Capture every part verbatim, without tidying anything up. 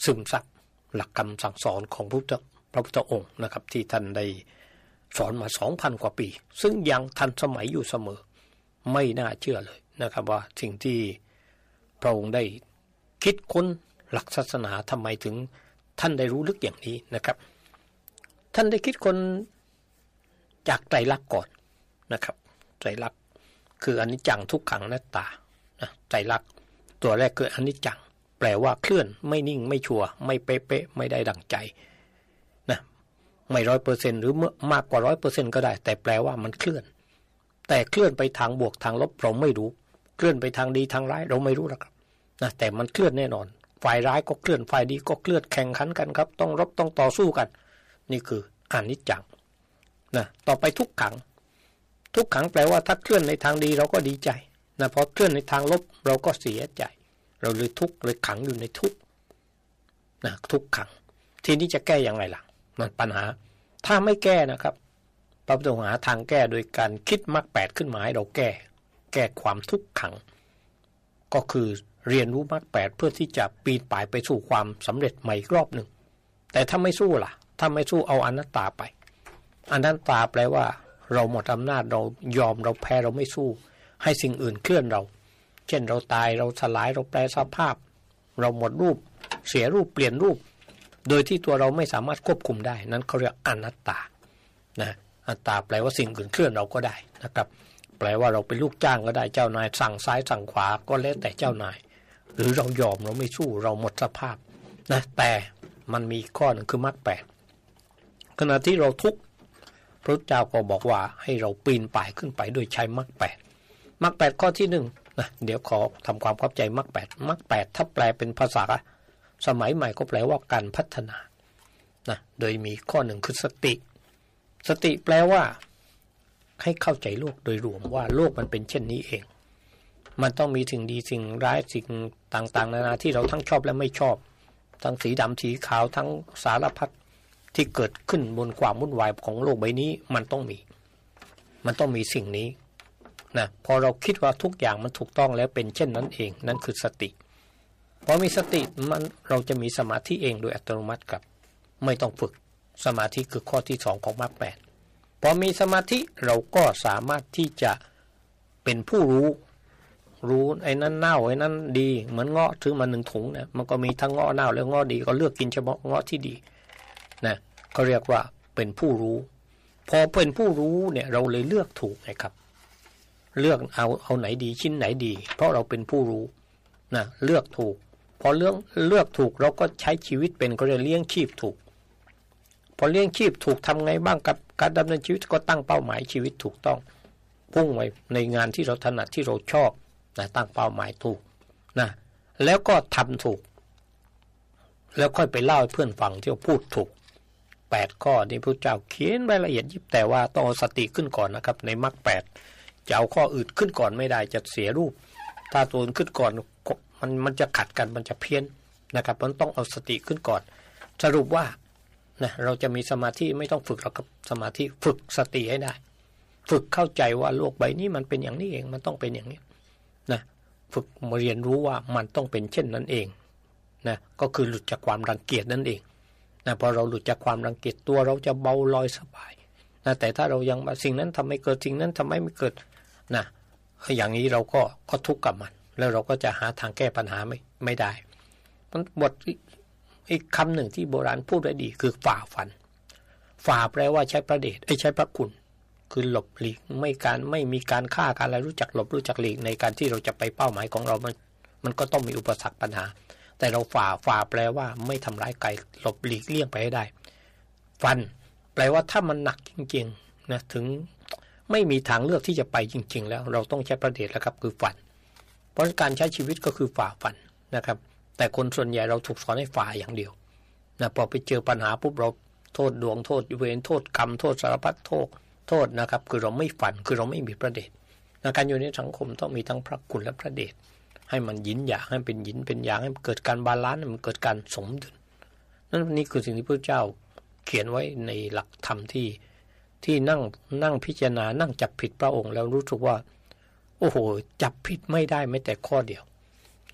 ซึมซับหลักคำสั่งสอนของพระพุทธพระพุทธองค์นะครับที่ท่านได้สอนมา สองพัน กว่าปีซึ่งยังทันสมัยอยู่เสมอไม่น่าเชื่อเลยนะครับว่าสิ่งที่พระองค์ได้คิดค้นหลักศาสนาทำไมถึงท่านได้รู้ลึกอย่างนี้นะครับท่านได้คิดค้นจากไตรลักษณ์ก่อนนะครับไตรลักษณ์คืออนิจจังทุกขังอนัตตานะไตรลักษณ์ตัวแรกคืออนิจจังแปลว่าเคลื่อนไม่นิ่งไม่ชัวร์ไม่เป๊ะๆไม่ได้ดั่งใจนะไม่ ร้อยเปอร์เซ็นต์ หรือมากกว่า ร้อยเปอร์เซ็นต์ ก็ได้แต่แปลว่ามันเคลื่อนแต่เคลื่อนไปทางบวกทางลบเราไม่รู้เคลื่อนไปทางดีทางร้ายเราไม่รู้หรอกครับนะแต่มันเคลื่อนแน่นอนฝ่ายร้ายก็เคลื่อนฝ่ายดีก็เคลื่อนแข่งขันกันครับต้องรบต้องต่อสู้กันนี่คืออนิจจังนะต่อไปทุกขังทุกขังแปลว่าถ้าเคลื่อนในทางดีเราก็ดีใจนะพอเคลื่อนในทางลบเราก็เสียใจเราเลยทุกข์เลยขังอยู่ในทุกข์นะทุกขังทีนี้จะแก้อย่างไรล่ะมันปัญหาถ้าไม่แก้นะครับพระพุทธองค์หาทางแก้โดยการคิดมรรคแปดขึ้นมาให้เราแก้แก้ความทุกข์ขังก็คือเรียนรู้มรรคแปดเพื่อที่จะปีนป่ายไปสู่ความสำเร็จใหม่อีกรอบหนึ่งแต่ถ้าไม่สู้ล่ะถ้าไม่สู้เอาอนัตตาไปอนัตตาแปลว่าเราหมดอำนาจเรายอมเราแพ้เราไม่สู้ให้สิ่งอื่นเคลื่อนเราเช่นเราตายเราสลายเราแปรสภาพเราหมดรูปเสียรูปเปลี่ยนรูปโดยที่ตัวเราไม่สามารถควบคุมได้นั้นเขาเรียกอนัตตานะอนัตตาแปลว่าสิ่งอื่นเคลื่อนเราก็ได้นะครับแปลว่าเราเป็นลูกจ้างก็ได้เจ้านายสั่งซ้ายสั่งขวาก็แล้วแต่เจ้านายหรือเรายอมเราไม่สู้เราหมดสภาพนะแต่มันมีข้อหนึ่งคือมรรคแปดขณะที่เราทุกข์พระเจ้าก็บอกว่าให้เราปีนป่ายขึ้นไปโดยใช้มรรคแปดมรรคแปดข้อที่หนึ่งนะเดี๋ยวขอทำความเข้าใจมรรคแปดมรรคแปดถ้าแปลเป็นภาษาสมัยใหม่ก็แปลว่าการพัฒนานะโดยมีข้อหนึ่งคือสติสติแปลว่าให้เข้าใจโลกโดยรวมว่าโลกมันเป็นเช่นนี้เองมันต้องมีสิ่งดีสิ่งร้ายสิ่งต่างๆนานาที่เราทั้งชอบและไม่ชอบทั้งสีดำสีขาวทั้งสารพัดที่เกิดขึ้นบนความวุ่นวายของโลกใบนี้มันต้องมีมันต้องมีสิ่งนี้นะพอเราคิดว่าทุกอย่างมันถูกต้องแล้วเป็นเช่นนั้นเองนั่นคือสติพอมีสติมันเราจะมีสมาธิเองโดยอัตโนมัติครับไม่ต้องฝึกสมาธิคือข้อที่สองของมรรคแปดพอมีสมาธิเราก็สามารถที่จะเป็นผู้รู้รู้ไอ้นั้นเน่าไอ้นั้นดีเหมือนเงาะถือมาหนึ่งถุงเนี่ยมันก็มีทั้งเงาะเน่าและเงาะดีก็เลือกกินเฉพาะเงาะที่ดีนะก็เรียกว่าเป็นผู้รู้พอเป็นผู้รู้เนี่ยเราเลยเลือกถูกนะครับเลือกเอาเอาไหนดีชิ้นไหนดีเพราะเราเป็นผู้รู้นะเลือกถูกพอเลือกเลือกถูกเราก็ใช้ชีวิตเป็นก็เรียกเลี้ยงชีพถูกพอเลี้ยงชีพถูกทำไงบ้างกับการดำเนินชีวิตก็ตั้งเป้าหมายชีวิตถูกต้องพุ่งไว้ในงานที่เราถนัดที่เราชอบนะตั้งเป้าหมายถูกนะแล้วก็ทำถูกแล้วค่อยไปเล่าให้เพื่อนฟังที่เราพูดถูกแปดข้อนี้พระเจ้าเขียนรายละเอียดยิบแต่ว่าต้องเอาสติขึ้นก่อนนะครับในมรรคแปดจะเอาข้ออื่นขึ้นก่อนไม่ได้จะเสียรูปถ้าตัวอื่นขึ้นก่อนมันมันจะขัดกันมันจะเพี้ยนนะครับมันต้องเอาสติขึ้นก่อนสรุปว่านะเราจะมีสมาธิไม่ต้องฝึกหรอกครับสมาธิฝึกสติให้ได้ฝึกเข้าใจว่าโลกใบนี้มันเป็นอย่างนี้เองมันต้องเป็นอย่างนี้นะฝึกมาเรียนรู้ว่ามันต้องเป็นเช่นนั้นเองนะก็คือหลุดจากความรังเกียจนั่นเองนะพอเราหลุดจากความรังเกียจตัวเราจะเบาลอยสบายนะแต่ถ้าเรายังสิ่งนั้นทำให้เกิดสิ่งนั้นทำให้ไม่เกิดนะอย่างนี้เราก็ก็ทุกข์กับมันแล้วเราก็จะหาทางแก้ปัญหาไม่ไม่ได้มันบทอีกคำหนึ่งที่โบราณพูดไว้ดีคือฝ่าฟันฝ่าแปลว่าใช้ประเดชไอ้ใช้พระคุณคือหลบหลีกไม่การไม่มีการฆ่าการอะไรรู้จักหลบรู้จักหลีกในการที่เราจะไปเป้าหมายของเรามันมันก็ต้องมีอุปสรรคปัญหาแต่เราฝ่าฝ่าแปลว่าไม่ทำร้ายใครหลบหลีกเลี่ยงไปให้ได้ฟันแปลว่าถ้ามันหนักจริงๆนะถึงไม่มีทางเลือกที่จะไปจริงๆแล้วเราต้องใช้ประเดชแล้วครับคือฟันเพราะการใช้ชีวิตก็คือฝ่าฟันนะครับแต่คนส่วนใหญ่เราถูกสอนให้ฝ่าอย่างเดียวนะพอไปเจอปัญหาปุ๊บเราโทษดวงโทษเวรโทษกรรมโทษสารพัดโทษโทษนะครับคือเราไม่ฝันคือเราไม่มีพระเดชในการอยู่ในสังคมต้องมีทั้งพระคุณและพระเดชให้มันหยินหยางให้เป็นหยินเป็นหยางให้เกิดการบาลานซ์มันเกิดการสมดุลนั่นนี่คือสิ่งที่พระเจ้าเขียนไว้ในหลักธรรมที่ที่นั่งนั่งพิจารณานั่งจับผิดพระองค์แล้วรู้สึกว่าโอ้โหจับผิดไม่ได้แม้แต่ข้อเดียวนะครับ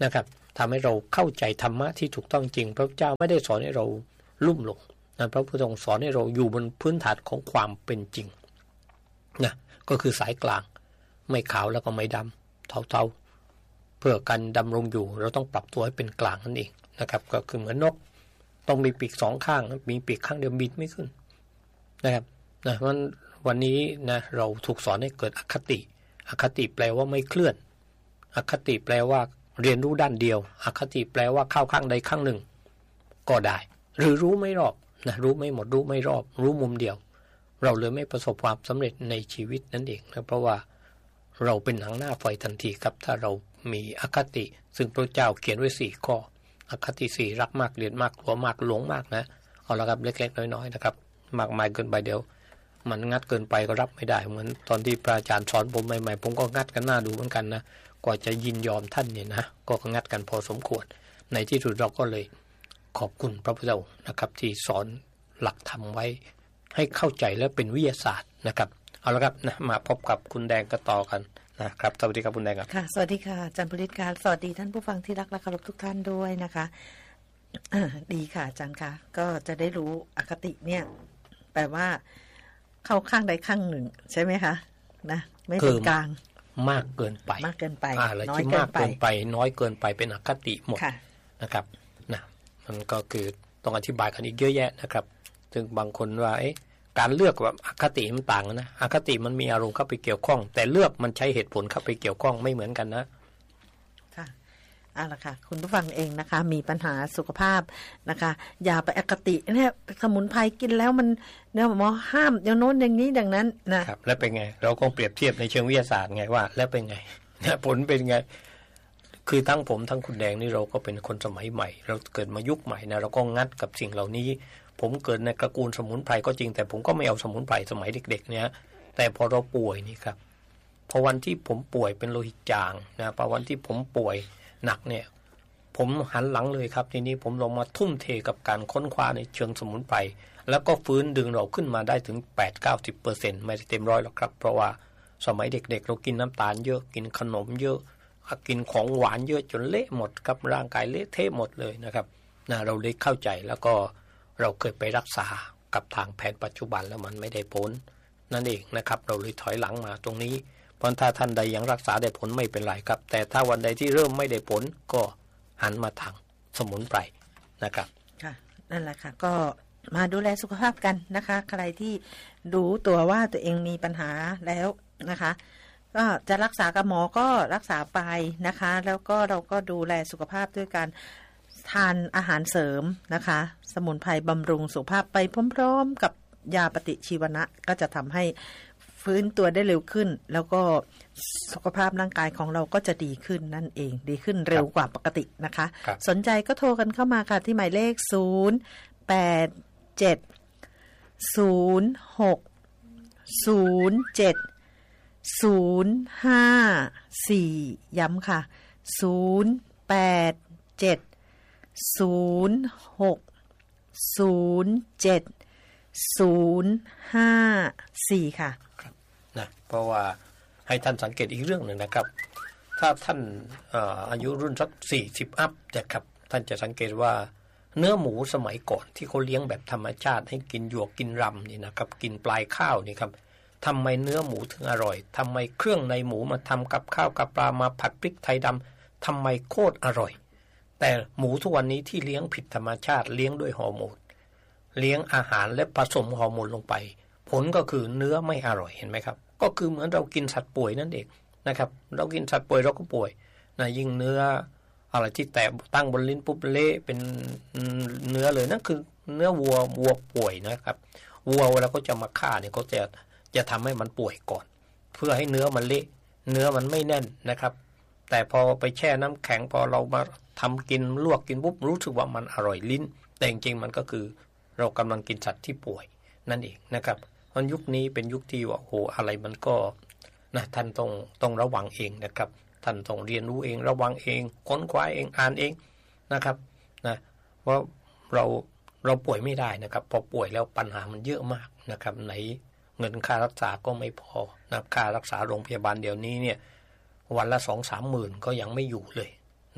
ทำให้เราเข้าใจธรรมะที่ถูกต้องจริงพระเจ้าไม่ได้สอนให้เราลุ่มหลงนะพระพุทธองค์สอนให้เราอยู่บนพื้นฐานของความเป็นจริงนะก็คือสายกลางไม่ขาวแล้วก็ไม่ดำเทาๆเพื่อการดำรงอยู่เราต้องปรับตัวให้เป็นกลางนั่นเองนะครับก็คือเหมือนนกต้องมีปีกสองข้างมีปีกข้างเดียวบินไม่ขึ้นนะครับนะเพราะวันนี้นะเราถูกสอนให้เกิดอคติอคติแปลว่าไม่เคลื่อนอคติแปลว่าเรียนรู้ด้านเดียวอคติแปลว่าเข้าข้างใดข้างหนึ่งก็ได้หรือรู้ไม่รอบนะรู้ไม่หมดรู้ไม่รอบรู้มุมเดียวเราเลยไม่ประสบความสำเร็จในชีวิตนั่นเองนะเพราะว่าเราเป็นหนังหน้าไฟทันทีครับถ้าเรามีอคติซึ่งพระเจ้าเขียนไว้สี่ข้ออคติสี่รักมากเกลียดมากกลัวมากหลงมากนะเอาละครับเล็กๆน้อยๆนะครับมากมายเกินไปเดี๋ยวมันงัดเกินไปก็รับไม่ได้เหมือนตอนที่พระอาจารย์สอนผมใหม่ๆผมก็งัดกันหน้าดูเหมือนกันนะกว่าจะยินยอมท่านเนี่ยนะก็งัดกันพอสมควรในที่สุดเราก็เลยขอบคุณพระพุทธเจ้านะครับที่สอนหลักธรรมไว้ให้เข้าใจและเป็นวิทยาศาสตร์นะครับเอาละครับนะมาพบกับคุณแดงกันต่อกันนะครับสวัสดีครับคุณแดงครับค่ะสวัสดีค่ะอาจารย์ผลิตค่ะสวัสดีท่านผู้ฟังที่รักและเคารพทุกท่านด้วยนะคะดีค่ะอาจารย์ค่ะก็จะได้รู้อคติเนี่ยแปลว่าเข้าข้างใดข้างหนึ่งใช่ไหมคะนะไม่เป็นกลางมากเกินไปมากเกินไปน้อยเกินไปไปน้อยเกินไปเป็นอคติหมดนะครับนะมันก็คือต้องอธิบายกันอีกเยอะแยะนะครับซึ่งบางคนว่าเอ๊ะการเลือกแบบอคติมันต่างนะอคติมันมีอารมณ์เข้าไปเกี่ยวข้องแต่เลือกมันใช้เหตุผลเข้าไปเกี่ยวข้องไม่เหมือนกันนะค่ะเอาล่ะค่ะคุณผู้ฟังเองนะคะมีปัญหาสุขภาพนะคะอย่าไปอคติเนี่ยสมุนไพรกินแล้วมันเนี่ยหมอห้ามอย่างโน้นอย่างนี้ดังนั้นนะครับแล้วเป็นไงเราก็เปรียบเทียบในเชิงวิทยาศาสตร์ไงว่าแล้วเป็นไงผลเป็นไงคือทั้งผมทั้งคุณแดงนี่เราก็เป็นคนสมัยใหม่เราเกิดมายุคใหม่นะเราก็งัดกับสิ่งเหล่านี้ผมเกิดในตระกูลสมุนไพรก็จริงแต่ผมก็ไม่เอาสมุนไพรสมัยเด็กๆเนี่ยแต่พอเราป่วยนี่ครับพอวันที่ผมป่วยเป็นโลหิตจางนะพอวันที่ผมป่วยหนักเนี่ยผมหันหลังเลยครับทีนี้ผมลงมาทุ่มเทกับการค้นคว้าในเชิงสมุนไพรแล้วก็ฟื้นดึงเราขึ้นมาได้ถึง แปดถึงเก้าสิบเปอร์เซ็นต์ ไม่ได้เต็มร้อยหรอกครับเพราะว่าสมัยเด็กๆเรากินน้ำตาลเยอะกินขนมเยอะกินของหวานเยอะจนเละหมดครับร่างกายเละเทะหมดเลยนะครับนะเราเลยเข้าใจแล้วก็เราเคยไปรักษากับทางแพทย์ปัจจุบันแล้วมันไม่ได้ผลนั่นเองนะครับเราเลยถอยหลังมาตรงนี้เพราะถ้าท่านใดยังรักษาได้ผลไม่เป็นไรครับแต่ถ้าวันใดที่เริ่มไม่ได้ผลก็หันมาทางสมุนไพรนะครับค่ะนั่นแหละค่ะก็มาดูแลสุขภาพกันนะคะใครที่รู้ตัวว่าตัวเองมีปัญหาแล้วนะคะก็จะรักษากับหมอก็รักษาไปนะคะแล้วก็เราก็ดูแลสุขภาพด้วยการทานอาหารเสริมนะคะสมุนไพรบำรุงสุขภาพไปพร้อมๆกับยาปฏิชีวนะก็จะทำให้ฟื้นตัวได้เร็วขึ้นแล้วก็สุขภาพร่างกายของเราก็จะดีขึ้นนั่นเองดีขึ้นเร็วกว่าปกตินะคะสนใจก็โทรกันเข้ามาค่ะที่หมายเลขศูนย์ แปด เจ็ด ศูนย์ หก ศูนย์ เจ็ด ศูนย์ ห้า สี่ ย้ำค่ะศูนย์ แปด เจ็ด ศูนย์ หก ศูนย์ เจ็ด ศูนย์ ห้า สี่ค่ะครับนะเพราะว่าให้ท่านสังเกตอีกเรื่องหนึ่งนะครับถ้าท่านอายุรุ่นสักสี่สิบอัพนะครับท่านจะสังเกตว่าเนื้อหมูสมัยก่อนที่เขาเลี้ยงแบบธรรมชาติให้กินหยวกกินรำนี่นะครับกินปลายข้าวนี่ครับทำไมเนื้อหมูถึงอร่อยทำไมเครื่องในหมูมาทำกับข้าวกับปลามาผัดพริกไทยดำทำไมโคตรอร่อยแต่หมูทุกวันนี้ที่เลี้ยงผิดธรรมชาติเลี้ยงด้วยฮอร์โมนเลี้ยงอาหารและผสมฮอร์โมนลงไปผลก็คือเนื้อไม่อร่อยเห็นไหมครับก็คือเหมือนเรากินสัตว์ป่วยนั่นเองนะครับเรากินสัตว์ป่วยเราก็ป่วยนะยิ่งเนื้ออะไรที่แตะตั้งบนลิ้นปุ๊บเละเป็นเนื้อเลยนั่นคือเนื้อวัววัวป่วยนะครับวัวเวลาเขาจะมาฆ่าเนี่ยเขาจะจะทำให้มันป่วยก่อนเพื่อให้เนื้อมันเละเนื้อมันไม่แน่นนะครับแต่พอไปแช่น้ำแข็งพอเรามาทำกินลวกกินปุ๊บรู้สึกว่ามันอร่อยลิ้นแต่จริงๆมันก็คือเรากำลังกินสัตว์ที่ป่วยนั่นเองนะครับเพราะยุคนี้เป็นยุคที่ว่าโอ้โหอะไรมันก็นะท่านต้องต้องระวังเองนะครับท่านต้องเรียนรู้เองระวังเองค้นคว้าเองอ่านเองนะครับนะเพราะเราเราป่วยไม่ได้นะครับพอป่วยแล้วปัญหามันเยอะมากนะครับไหนเงินค่ารักษาก็ไม่พอนะค่ารักษาโรงพยาบาลเดี๋ยวนี้เนี่ยวันละ สองถึงสาม หมื่นก็ยังไม่อยู่เลย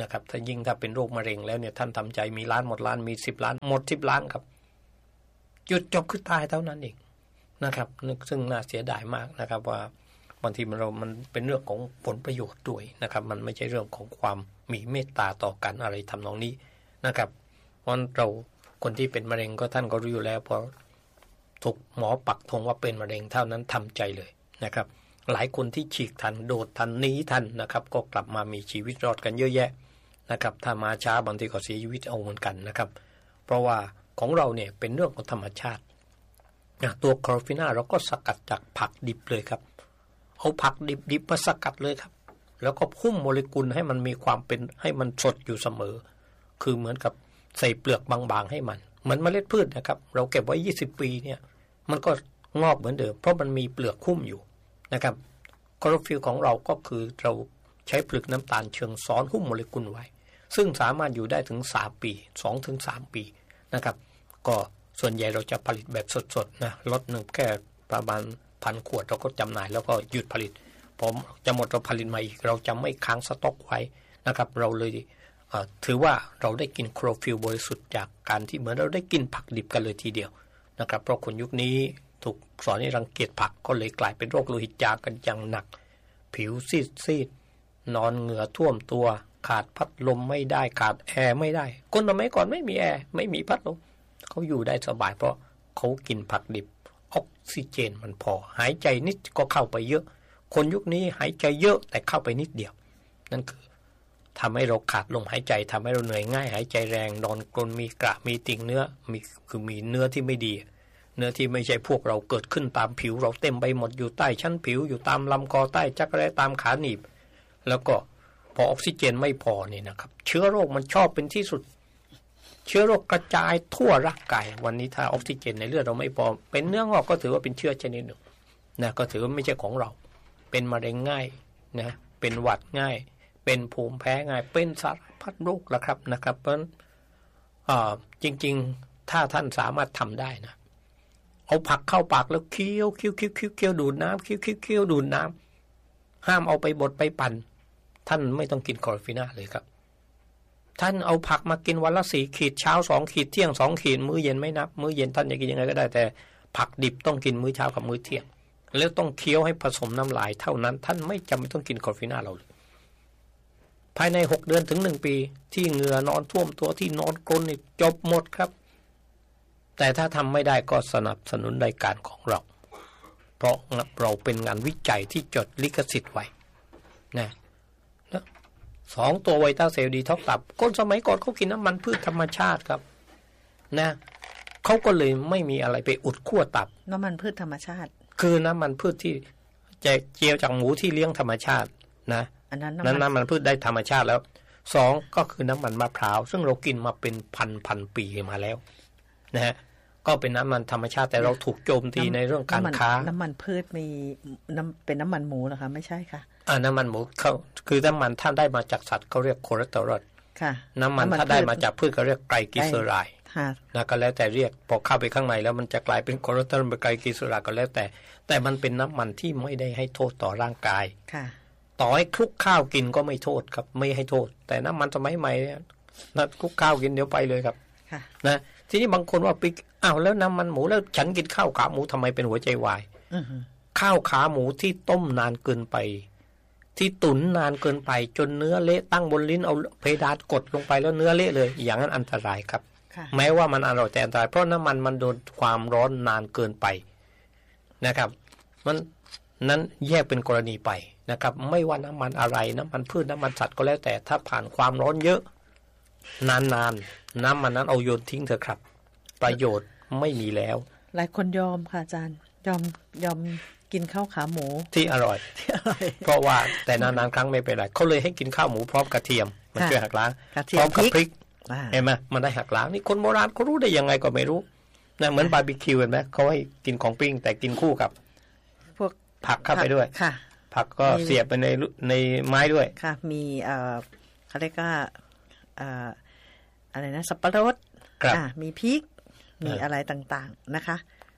นะครับถ้ายิ่งถ้าเป็นโรคมะเร็งแล้วเนี่ยท่านทำใจมีล้านหมดล้านมีสิบล้านหมดสิบล้านครับหยุดจบคือตายเท่านั้นเองนะครับซึ่งน่าเสียดายมากนะครับว่าบางทีมันเรามันเป็นเรื่องของผลประโยชน์ด้วยนะครับมันไม่ใช่เรื่องของความมีเมตตาต่อกันอะไรทำนองนี้นะครับเพราะเราคนที่เป็นมะเร็งก็ท่านก็รู้อยู่แล้วพอถูกหมอปักธงว่าเป็นมะเร็งเท่านั้นทำใจเลยนะครับหลายคนที่ฉีกทันโดดทันหนีทันนะครับก็กลับมามีชีวิตรอดกันเยอะแยะนะครับถ้ามาช้าบางทีก็เสียชีวิตเอาเหมือนกันนะครับเพราะว่าของเราเนี่ยเป็นเรื่องของธรรมชาติตัวคลอโรฟิน่าเราก็สกัดจากผักดิบเลยครับเอาผักดิบๆมาสกัดเลยครับแล้วก็พุ่มโมเลกุลให้มันมีความเป็นให้มันสดอยู่เสมอคือเหมือนกับใส่เปลือกบางๆให้มันเหมือนเมล็ดพืชนะครับเราเก็บไว้ยี่สิบปีเนี่ยมันก็งอกเหมือนเดิมเพราะมันมีเปลือกหุ้มอยู่นะครับคลอโรฟิลของเราก็คือเราใช้เปลือกน้ำตาลเชิงซ้อนหุ้มโมเลกุลไว้ซึ่งสามารถอยู่ได้ถึงสามปี สองถึงสาม ปีนะครับก็ส่วนใหญ่เราจะผลิตแบบสดๆนะล็อตนึงแค่ประมาณพันขวดเราก็จำหน่ายแล้วก็หยุดผลิตพอจะหมดเราผลิตมาอีกเราจะไม่ค้างสต็อกไว้นะครับเราเลยถือว่าเราได้กินคลอโรฟิลบริสุทธิ์จากการที่เหมือนเราได้กินผักดิบกันเลยทีเดียวนะครับเพราะคนยุคนี้ถูกสอนให้รังเกียจผักก็เลยกลายเป็นโรคโลหิตจางกันอย่างหนักผิวซีดๆนอนเหงื่อท่วมตัวขาดพัดลมไม่ได้ขาดแอร์ไม่ได้คนสมัยก่อนไม่มีแอร์ไม่มีพัดลมเขาอยู่ได้สบายเพราะเขากินผักดิบออกซิเจนมันพอหายใจนิดก็เข้าไปเยอะคนยุคนี้หายใจเยอะแต่เข้าไปนิดเดียวนั่นคือทำให้เราขาดลมหายใจทำให้เราเหนื่อยง่ายหายใจแรงนอนกรนมีกระมีติ่งเนื้อมีคือมีเนื้อที่ไม่ดีเนื้อที่ไม่ใช่พวกเราเกิดขึ้นตามผิวเราเต็มไปหมดอยู่ใต้ชั้นผิวอยู่ตามลำคอใต้จักรแร้ตามขาหนีบแล้วก็พอออกซิเจนไม่พอนี่นะครับเชื้อโรคมันชอบเป็นที่สุดเชื้อโรคกระจายทั่วร่างกายวันนี้ถ้าออกซิเจนในเลือดเราไม่พอเป็นเนื้องอกก็ถือว่าเป็นเชื้อชนิดหนึ่งนะก็ถือว่าไม่ใช่ของเราเป็นมะเร็งง่ายนะเป็นหวัดง่ายเป็นภูมิแพ้ง่ายเป็นสารพัดโรคละครับนะครับเพราะฉะนั้นจริงๆถ้าท่านสามารถทำได้นะเอาผักเข้าปากแล้วเคี้ยวเคี้ยวเคี้ยวเคี้ยวเคี้ยวดูดน้ำเคี้ยวเคี้ยวเคี้ยวดูดน้ำห้ามเอาไปบดไปปั่นท่านไม่ต้องกินคลอโรฟิน่าเลยครับท่านเอาผักมากินวันละสี่ขีดเช้าสองขีดเที่ยงสองขีดมื้อเย็นไม่นับมื้อเย็นท่านจะกินยังไงก็ได้แต่ผักดิบต้องกินมื้อเช้ากับมื้อเที่ยงแล้วต้องเคี้ยวให้ผสมน้ำลายเท่านั้นท่านไม่จำเป็นต้องกินคลอโรฟิน่าเราเลยภายในหกเดือนถึงหนึ่งปีที่เหงื่อนอนท่วมตัวที่นอนกรนนี่จบหมดครับแต่ถ้าทำไม่ได้ก็สนับสนุนรายการของเราเพราะเราเป็นงานวิจัยที่จดลิขสิทธิ์ไว้นะสองตัวไวต้าเซลล์ดีท็อกตับคนสมัยก่อนเขากินน้ำมันพืชธรรมชาติครับนะเขาก็เลยไม่มีอะไรไปอุดขั้วตับน้ำมันพืชธรรมชาติคือน้ำมันพืชที่จะเจียวจากหมูที่เลี้ยงธรรมชาตินะอันนั้นน้ำมันพืชได้ธรรมชาติแล้วสองก็คือน้ำมันมะพร้าวซึ่งเรากินมาเป็นพันพันปีมาแล้วนะฮะก็เป็นน้ำมันธรรมชาติแต่เราถูกโจมตีในเรื่องการค้าน้ำมันพืชมีน้ำเป็นน้ำมันหมูเหรอคะไม่ใช่ค่ะอ่าน้ำมันหมูเขาคือน้ำมันถ้าได้มาจากสัตว์เขาเรียกคอเลสเตอรอลค่ะน้ำมันถ้าได้มาจากพืชเขาเรียกไกลกิเซอไรด์นะก็แล้วแต่เรียกพอเข้าไปข้างในแล้วมันจะกลายเป็นคอเลสเตอรอลเป็นไกลกิเซอไรด์ก็แล้วแต่แต่มันเป็นน้ำมันที่ไม่ได้ให้โทษต่อร่างกายค่ะต่อให้คลุกข้าวกินก็ไม่โทษครับไม่ให้โทษแต่น้ำมันสมัยใหม่เนี่ยนะคลุกข้าวกินเดี๋ยวไปเลยครับนะทีนี้บางคนว่าไปอ้าวแล้วน้ำมันหมูแล้วฉันกินข้าวขาหมูทำไมเป็นหัวใจวายข้าวขาหมูที่ต้มนานเกินไปที่ตุ๋นนานเกินไปจนเนื้อเละตั้งบนลิ้นเอาเพดานกดลงไปแล้วเนื้อเละเลยอย่างนั้นอันตรายครับแม้ว่ามันอร่อยแต่อันตรายเพราะน้ำมันมันโดนความร้อนนานเกินไปนะครับมันนั้นแยกเป็นกรณีไปนะครับไม่ว่าน้ำมันอะไรน้ำมันพืชน้ำมันสัตว์ก็แล้วแต่ถ้าผ่านความร้อนเยอะนานๆ น, น้ำมันนั้นเอาโยนทิ้งเถอะครับประโยชน์ไม่มีแล้วหลายคนยอมค่ะอาจารย์ยอมยอมกินข้าวขาหมูที่อร่อยเพราะว่าแต่นานๆครั้งไม่เป็นไรเขาเลยให้กินข้าวหมูพร้อมกระเทียมมันช่วยหักล้างพร้อมกับพริกเห็นไหมมันได้หักล้างนี่คนโบราณเขารู้ได้ยังไงก็ไม่รู้นะเหมือนบาร์บีคิวเห็นไหมเขาให้กินของปิ้งแต่กินคู่กับพวกผักเข้าไปด้วยค่ะผักก็เสียบไปในในไม้ด้วยค่ะมีเอ่อเขาเรียกว่าเอ่ออะไรนะสับปะรดอ่ามีพริกมีอะไรต่างๆนะคะ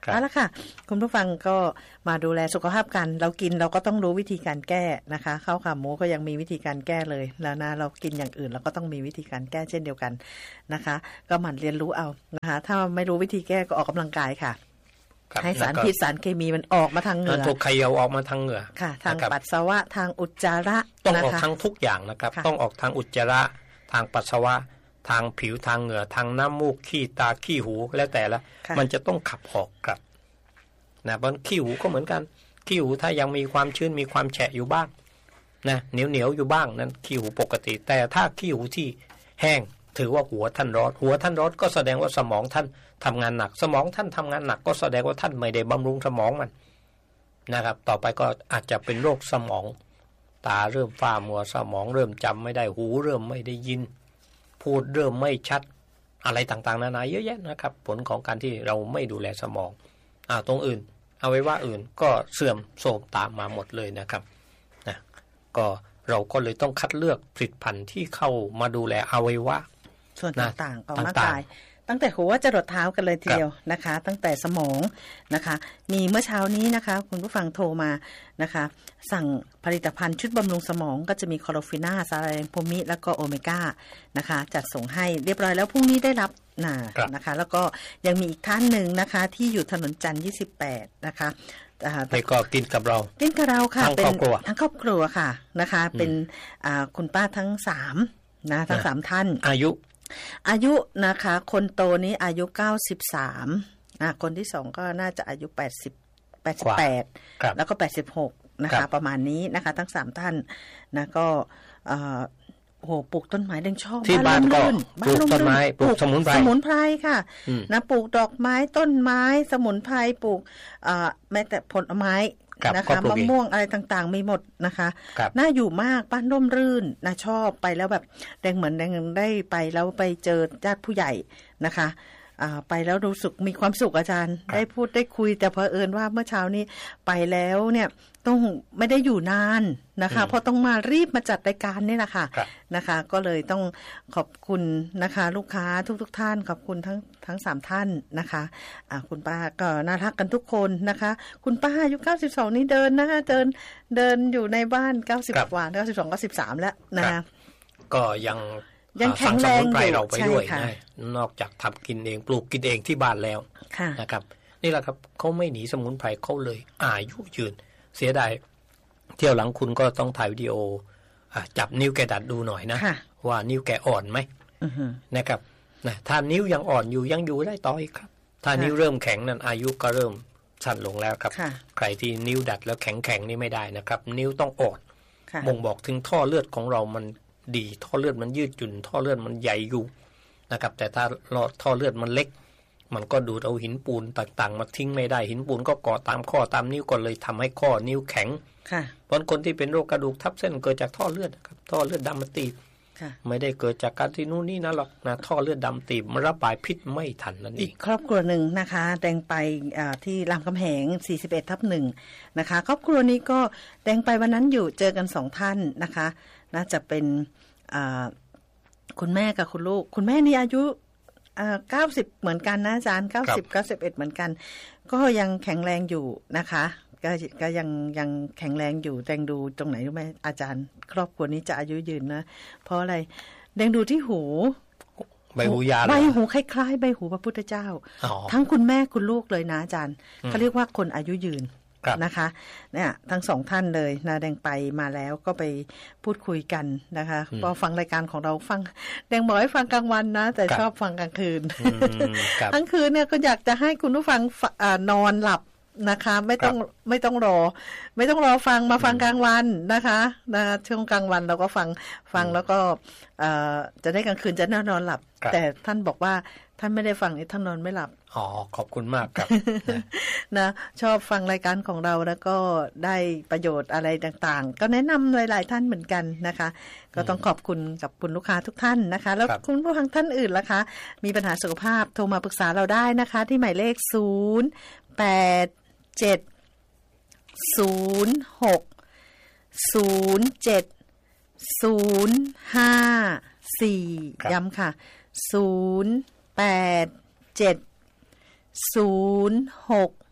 เอาละค่ะคุณผู้ฟังก็มาดูแลสุขภาพกันเรากินเราก็ต้องรู้วิธีการแก้นะคะข้าวขาหมูก็ยังมีวิธีการแก้เลยแล้วนะเรากินอย่างอื่นเราก็ต้องมีวิธีการแก้เช่นเดียวกันนะคะก็หมั่นเรียนรู้เอานะคะถ้าไม่รู้วิธีแก้ก็ออกกำลังกายค่ะให้สารพิษสารเคมีมันออกมาทางเหงื่อถูกเขย่าออกมาทางเหงื่อค่ะทางปัสสาวะทางอุจจาระต้องออกทั้งทุกอย่างนะครับต้องออกทางอุจจาระทางปัสสาวะทางผิวทางเหงื่อทางน้ำมูกขี้ตาขี้หูแล้วแต่ละมันจะต้องขับออกครับนะเพราะขี้หูก็เหมือนกันขี้หูถ้ายังมีความชื้นมีความแฉะอยู่บ้างนะเหนียวเหนียวอยู่บ้างนั้นขี้หูปกติแต่ถ้าขี้หูที่แห้งถือว่าหัวท่านร้อนหัวท่านร้อนก็แสดงว่าสมองท่านทำงานหนักสมองท่านทำงานหนักก็แสดงว่าท่านไม่ได้บำรุงสมองมันนะครับต่อไปก็อาจจะเป็นโรคสมองตาเริ่มฝ้ามัวสมองเริ่มจำไม่ได้หูเริ่มไม่ได้ยินพูดเริ่มไม่ชัดอะไรต่างๆนานาเยอะแยะนะครับผลของการที่เราไม่ดูแลสมองอ่าตรงอื่นเอาไว้ว่าอื่นก็เสื่อมโทรมตามมาหมดเลยนะครับนะก็เราก็เลยต้องคัดเลือกผลิตภัณฑ์ที่เข้ามาดูแลอวัยวะส่วนต่างๆของร่างกายตั้งแต่หัวจรดเท้ากันเลยทีเดียวนะคะตั้งแต่สมองนะคะมีเมื่อเช้านี้นะคะคุณผู้ฟังโทรมานะคะสั่งผลิตภัณฑ์ชุดบำรุงสมองก็จะมีคลอโรฟิน่าซาลาเรนโพมิแล้วก็โอเมก้านะคะจัดส่งให้เรียบร้อยแล้วพรุ่งนี้ได้รับนะนะคะแล้วก็ยังมีอีกท่านหนึ่งนะคะที่อยู่ถนนจันทร์ยี่สิบแปดนะคะไปก็กินกับเรากินกับเราค่ะเป็นทั้งครอบครัวค่ะนะคะเป็นคุณป้าทั้งสามนะทั้งสามท่านอายุอายุนะคะคนโตนี้อายุเก้าสิบสามนะคนที่สองก็น่าจะอายุแปดสิบ แปดสิบแปดแล้วก็แปดสิบหกนะคะประมาณนี้นะคะทั้งสามท่านนะก็เอ่อโอ้โหปลูกต้นไม้ดังชอบที่บ้านก็ปลูกต้นไม้ปลูกสมุนไพรสมุนไพรค่ะนะปลูกดอกไม้ต้นไม้สมุนไพรปลูกเอ่อแม้แต่ผลไม้นะคะมะม่วงอะไรต่างๆมีหมดนะคะน่าอยู่มากบ้านร่มรื่นนะชอบไปแล้วแบบแดงเหมือนแดงได้ไปแล้วไปเจอญาติผู้ใหญ่นะคะไปแล้วรู้สึกมีความสุขอาจารย์ได้พูดได้คุยแต่เผอิญว่าเมื่อเช้านี้ไปแล้วเนี่ยต้องไม่ได้อยู่นานนะคะเพราะต้องมารีบมาจัดรายการนี่แหละค่ะนะคะก็เลยต้องขอบคุณนะคะลูกค้าทุกๆท่านขอบคุณทั้งทั้งสามท่านนะคะะคุณป้าก็น่ารักกันทุกคนนะคะคุณป้าอายุเก้าสิบสองนี่เดินนะคะเดินเดินอยู่ในบ้านเก้าสิบกว่าเก้าสิบสอง เก้าสิบสามแล้วนะคะก็ยังยังแข็งแรงอยู่เราไปด้วยนะนอกจากทำกินเองปลูกกินเองที่บ้านแล้วนะครับนี่แหละครับเขาไม่หนีสมุนไพรเขาเลยอายุยืนเสียดายเที่ยวหลังคุณก็ต้องถ่ายวิดีโอจับนิ้วแกดัดดูหน่อยนะว่านิ้วแกอ่อนไหมนะครับนะถ้านิ้วยังอ่อนอยู่ยังอยู่ได้ต่ออีกครับถ้านิ้วเริ่มแข็งนั้นอายุก็เริ่มสั้นลงแล้วครับใครที่นิ้วดัดแล้วแข็งแข็งนี่ไม่ได้นะครับนิ้วต้องอ่อนบ่งบอกถึงท่อเลือดของเรามันดีท่อเลือดมันยืดหยุ่นท่อเลือดมันใหญ่อยู่นะครับแต่ถ้าท่อเลือดมันเล็กมันก็ดูดเอาหินปูนต่างๆมาทิ้งไม่ได้หินปูนก็เกาะตามข้อตามนิ้วก็เลยทำให้ข้อนิ้วแข็งเพราะคนที่เป็นโรคกระดูกทับเส้นเกิดจากท่อเลือดครับท่อเลือดดำมันตีบไม่ได้เกิดจากการที่นู่นนี่นะหรอกนะท่อเลือดดำตีบมันระบายพิษไม่ทันนั่นเองอีกครอบครัวหนึ่งนะคะแดงไปที่รามคำแหงสี่สิบเอ็ดทับหนึ่งนะคะครอบครัวนี้ก็แดงไปวันนั้นอยู่เจอกันสองท่านนะคะน่าจะเป็นคุณแม่กับคุณลูกคุณแม่นี่อายุเก้าสิบเหมือนกันนะอาจารย์เก้าสิบ เก้าสิบเอ็ดเหมือนกันก็ยังแข็งแรงอยู่นะคะก็ก็ยังยังแข็งแรงอยู่แดงดูตรงไหนรู้ไหมอาจารย์ครอบครัวนี้จะอายุยืนนะเพราะอะไรแดงดูที่หูใบหูยาวใบหูคล้ายๆใบหูพระพุทธเจ้าทั้งคุณแม่คุณลูกเลยนะอาจารย์เขาเรียกว่าคนอายุยืนนะคะเนี่ยทั้งสองท่านเลยนะแดงไปมาแล้วก็ไปพูดคุยกันนะคะพอฟังรายการของเราฟังแดงบอกให้ฟังกลางวันนะแต่ชอบฟังกลางคืนกลางคืนเนี่ยก็อยากจะให้คุณผู้ฟังนอนหลับนะคะไม่ต้องไม่ต้องรอไม่ต้องรอฟังมาฟังกลางวันนะคะนะช่วงกลางวันเราก็ฟังฟังแล้วก็จะได้กลางคืนจะนอนหลับแต่ท่านบอกว่าท่านไม่ได้ฟังนี่ท่านนอนไม่หลับอ๋อขอบคุณมากครับนะชอบฟังรายการของเราแล้วก็ได้ประโยชน์อะไรต่างๆก็แนะนำหลายๆท่านเหมือนกันนะคะก็ต้องขอบคุณกับคุณลูกค้าทุกท่านนะคะแล้วคุณผู้ฟังท่านอื่นล่ะคะมีปัญหาสุขภาพโทรมาปรึกษาเราได้นะคะที่หมายเลขศูนย์ แปด เจ็ด ศูนย์ หก ศูนย์ เจ็ด ศูนย์ ห้า สี่ย้ำค่ะศูนย์ แปด เจ็ด ศูนย์ หก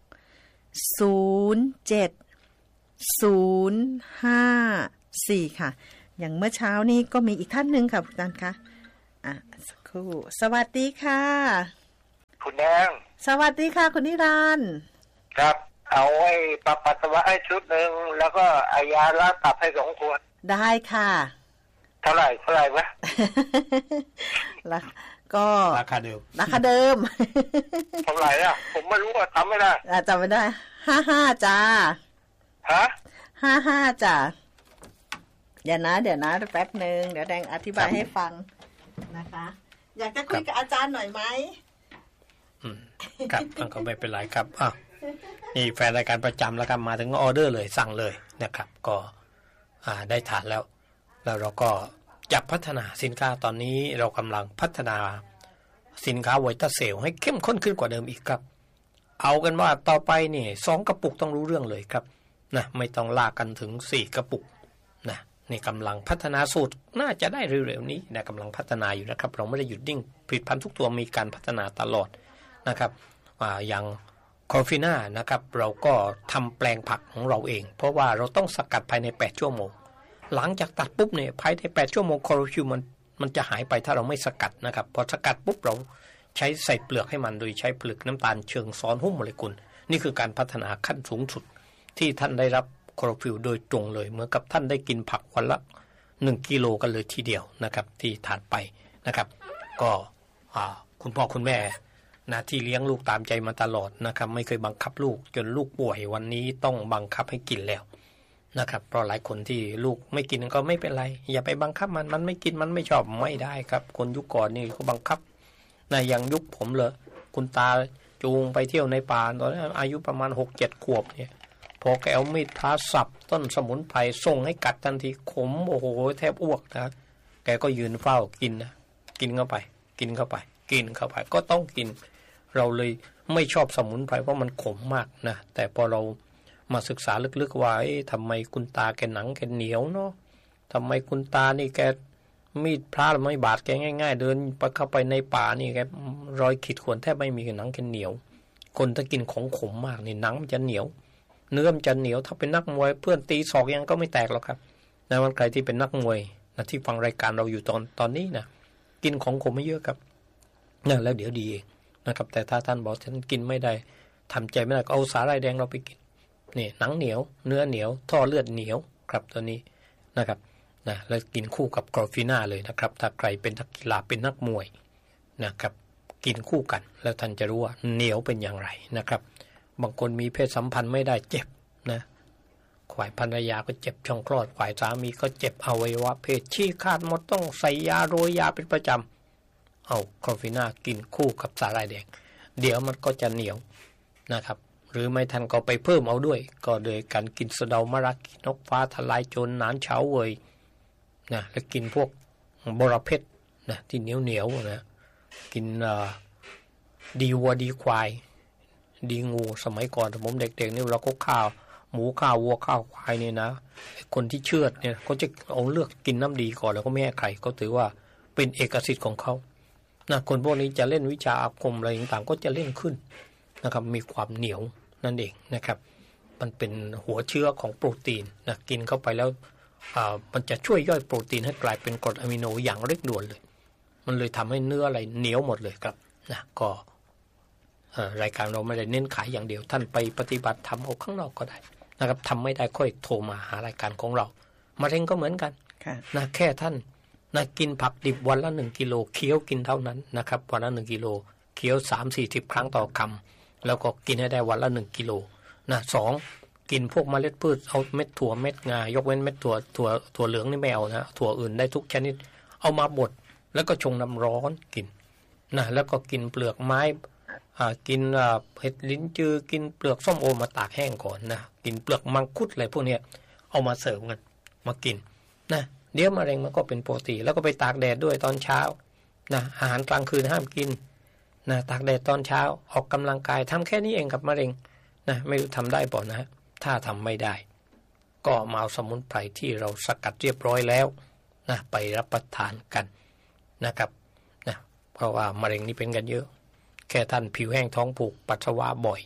ศูนย์เจ็ดศูนย์ห้าสี่ค่ะอย่างเมื่อเช้านี้ก็มีอีกท่านหนึ่งค่ะคุณตันคะอ่ะสักครู่สวัสดีค่ะคุณแดงสวัสดีค่ะคุณนิรันดร์ครับเอาไอ้ปรับปัสสาวะให้ชุดหนึ่งแล้วก็อายาล้างตับให้สองขวดได้ค่ะเท่าไหร่เท่าไหร่วะละก็ราคาเดิมราคาเดิมเท่าไหร่อ่ะผมไม่รู้ว่าจำไม่ได้อ่าจำไม่ได้ห้าห้าจ้าฮะห้าห้าจ้าเดี๋ยวนะเดี๋ยวนะแป๊บนึงเดี๋ยวแดงอธิบายให้ฟังนะคะอยากจะคุยกับอาจารย์หน่อยไหมอืมครับมันก็ไม่เป็นไรครับอ้าวนี่แฟนรายการประจำแล้วครับมาถึงออเดอร์เลยสั่งเลยนะครับก็อ่าได้ทานแล้วแล้วเราก็จะพัฒนาสินค้าตอนนี้เรากำลังพัฒนาสินค้าไวต้าเซลให้เข้มข้นขึ้นกว่าเดิมอีกครับเอากันว่าต่อไปนี่สองกระปุกต้องรู้เรื่องเลยครับนะไม่ต้องลากกันถึงสี่กระปุกนะนี่กำลังพัฒนาสูตรน่าจะได้เร็วๆนี้นะกำลังพัฒนาอยู่นะครับเราไม่ได้หยุดนิ่งผลิตภัณฑ์ทุกตัวมีการพัฒนาตลอดนะครับอ่าอย่างคอฟฟีน่านะครับเราก็ทำแปลงผักของเราเองเพราะว่าเราต้องสกัดภายในแปดชั่วโมงหลังจากตัดปุ๊บเนี่ยภายในแปดชั่วโมงคลอโรฟิลมันมันจะหายไปถ้าเราไม่สกัดนะครับพอสกัดปุ๊บเราใช้ใส่เปลือกให้มันโดยใช้เปลือกน้ำตาลเชิงซ้อนหุ้มโมเลกุลนี่คือการพัฒนาขั้นสูงสุดที่ท่านได้รับคลอโรฟิลโดยตรงเลยเหมือนกับท่านได้กินผักวันละหนึ่งกิโลกันเลยทีเดียวนะครับที่ทานไปนะครับก็คุณพ่อคุณแม่นะที่เลี้ยงลูกตามใจมาตลอดนะครับไม่เคยบังคับลูกจนลูกป่วยวันนี้ต้องบังคับให้กินแล้วนะครับเพราะหลายคนที่ลูกไม่กินก็ไม่เป็นไรอย่าไปบังคับมันมันไม่กินมันไม่ชอบไม่ได้ครับคนยุคก่อนนี่เขาบังคับนะอย่างยุคผมเลยคุณตาจูงไปเที่ยวในป่าตอนนั้นอายุประมาณ หกเจ็ด ขวบเนี่ยพอแกเอามีดพาสับต้นสมุนไพรส่งให้กัดทันทีขมโอ้โหแทบอ้วกนะแกก็ยืนเฝ้ากินนะกินเข้าไปกินเข้าไปกินเข้าไปก็ต้องกินเราเลยไม่ชอบสมุนไพรเพราะมันขมมากนะแต่พอเรามาศึกษาลึกๆว่าทำไมคุณตาแกหนังแกเหนียวเนาะทำไมคุณตานี่แกมีดพระไม่บาดแกง่ายๆเดินไปเข้าไปในป่านี่แกรอยขีดข่วนแทบไม่มีหนังแกเหนียวคนถ้ากินของขมมากนี่หนังมันจะเหนียวเนื้อมันจะเหนียวถ้าเป็นนักมวยเพื่อนตีศอกยังก็ไม่แตกหรอกครับนะวันใครที่เป็นนักมวยนะที่ฟังรายการเราอยู่ตอนตอนนี้นะกินของขมไม่เยอะครับนะแล้วเดี๋ยวดีเองนะครับแต่ถ้าท่านบอกฉันกินไม่ได้ทำใจไม่ได้ก็เอาสาหร่ายแดงเราไปกินนี่หนังเหนียวเนื้อเหนียวท่อเลือดเหนียวครับตัวนี้นะครับนะแล้วกินคู่กับคลอฟีน่าเลยนะครับถ้าใครเป็นนักกีฬาเป็นนักมวยนะครับกินคู่กันแล้วท่านจะรู้ว่าเหนียวเป็นอย่างไรนะครับบางคนมีเพศสัมพันธ์ไม่ได้เจ็บนะฝ่ายภรรยาก็เจ็บช่องคลอดฝ่ายสามีก็เจ็บอวัยวะเพศชี้ขาดหมดต้องใส่ยาโรยยาเป็นประจำเอาคลอฟีน่ากินคู่กับสาหร่ายแดงเดี๋ยวมันก็จะเหนียวนะครับหรือไม่ทันก็ไปเพิ่มเอาด้วยก็โดยการกินสะเดามะระกินนกฟ้าทลายโจรหนานเฉาเวยนะแล้วกินพวกบรเพชรนะที่เหนียวเหนียวนะกินดีวัวดีควายดีงูสมัยก่อนผมเด็กๆนี่เราก็ข้าวหมูข้าววัวข้าวควายนี่นะคนที่เชื่อดเนี่ยเขาจะเอาเลือกกินน้ำดีก่อนแล้วก็ไม่ให้ใครก็ถือว่าเป็นเอกสิทธิ์ของเขานะคนพวกนี้จะเล่นวิชาอาคมอะไรต่างๆก็จะเล่นขึ้นนะครับมีความเหนียวนั่นเองนะครับมันเป็นหัวเชื้อของโปรตีนนะกินเข้าไปแล้วอ่ามันจะช่วยย่อยโปรตีนให้กลายเป็นกรดอะมิโนอย่างเร่งด่วนเลยมันเลยทำให้เนื้ออะไรเหนียวหมดเลยครับนะก็รายการเราไม่ได้เน้นขายอย่างเดียวท่านไปปฏิบัติทำเอาข้างนอกก็ได้นะครับทำไม่ได้ค่อยโทรมาหารายการของเรามะเร็งก็เหมือนกันนะแค่ท่านนะกินผักดิบวันละหนึ่งกิโลเคี้ยวกินเท่านั้นนะครับวันละหนึ่งกิโลเคี้ยวสามสี่สิบครั้งต่อคำแล้วก็กินให้ได้วันละหนึ่งกิโลนะสองกินพวกเมล็ดพืชเอาเม็ดถั่วเม็ดงายกเว้นเม็ดถั่วถั่วถั่วเหลืองนี่ไม่เอานะถั่วอื่นได้ทุกชนิดเอามาบดแล้วก็ชงน้ำร้อนกินนะแล้วก็กินเปลือกไม้กินเห็ดลิ้นจือกินเปลือกส้มโอมาตากแห้งก่อนนะกินเปลือกมังคุดอะไรพวกนี้เอามาเสริมกันมากินนะเดี๋ยวมะเร็งมันก็เป็นปกติแล้วก็ไปตากแดดด้วยตอนเช้านะอาหารกลางคืนห้ามกินนะตากแดดตอนเช้าออกกำลังกายทำแค่นี้เองกับมะเร็งนะไม่รู้ทำได้ป่ะนะถ้าทำไม่ได้ก็มาเอาสมุนไพรที่เราสกัดเรียบร้อยแล้วนะไปรับประทานกันนะครับนะเพราะว่ามะเร็งนี่เป็นกันเยอะแค่ท่านผิวแห้งท้องผูกปัสสาวะบ่อย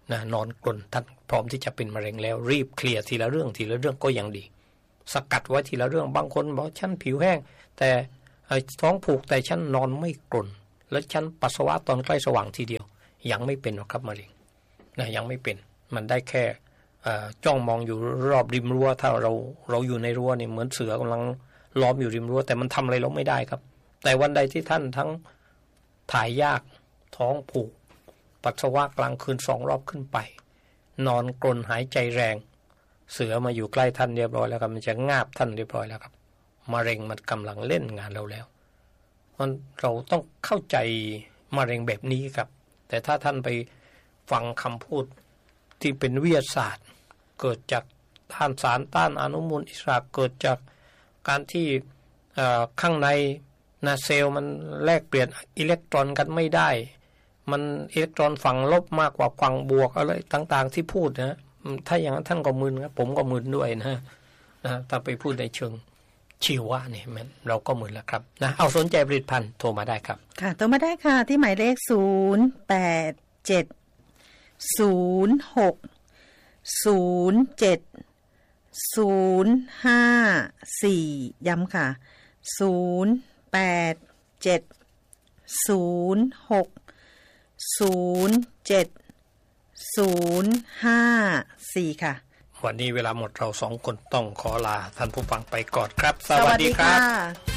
นะนอนกรนท่านพร้อมที่จะเป็นมะเร็งแล้วรีบเคลียร์ทีละเรื่องทีละเรื่องก็ยังดีสกัดไว้ทีละเรื่องบางคนบอกฉันผิวแห้งแต่ท้องผูกแต่ฉันนอนไม่กรนแล้วฉันปัสสาวะตอนใกล้สว่างทีเดียวยังไม่เป็นหรอกครับมะเร็งนะยังไม่เป็นมันได้แค่จ้องมองอยู่รอบริมรั้วถ้าเราเราอยู่ในรั้วนี่เหมือนเสือกำลังล้อมอยู่ริมรั้วแต่มันทำอะไรเราไม่ได้ครับแต่วันใดที่ท่านทั้งถ่ายยากท้องผูกปัสสาวะกลางคืนสองรอบขึ้นไปนอนกรนหายใจแรงเสือมาอยู่ใกล้ท่านเรียบร้อยแล้วครับมันจะงาบท่านเรียบร้อยแล้วครับมะเร็งมันกำลังเล่นงานเราแล้วมันเราต้องเข้าใจมะเร็งแบบนี้ครับแต่ถ้าท่านไปฟังคำพูดที่เป็นวิทยาศาสตร์เกิดจากต้านสารต้านอนุมูลอิสระเกิดจากการที่ข้างในนะเซลล์มันแลกเปลี่ยนอิเล็กตรอนกันไม่ได้มันอิเล็กตรอนฝั่งลบมากกว่าฝั่งบวกอะไรต่างๆที่พูดนะถ้าอย่างนั้นท่านก็มึนครับผมก็มึนด้วยนะนะถ้าไปพูดในเชิงชีวะเนี่ยมันเราก็มึนแล้วครับนะเอาสนใจผลิตภัณฑ์โทรมาได้ครับค่ะโทรมาได้ค่ะที่หมายเลขศูนย์แปดเจ็ดศูนย์หกศูนย์เจ็ดศูนย์ห้าสี่ย้ำค่ะศูนย์แปดเจ็ดศูนย์หกศูนย์เจ็ดศูนย์ห้าสี่ค่ะวันนี้เวลาหมดเราสองคนต้องขอลาท่านผู้ฟังไปก่อนครับสวัสดีครับ